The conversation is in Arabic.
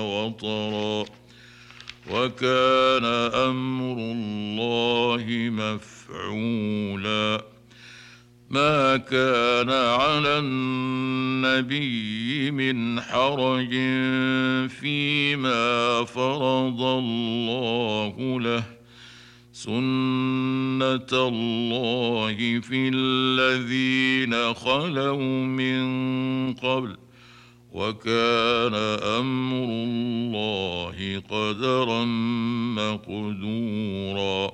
وطرا وكان أمر الله مفعولا ما كان على النبي من حرج فيما فرض الله له سنة الله في الذين خلوا من قبل وكان أمر الله قدرا مقدورا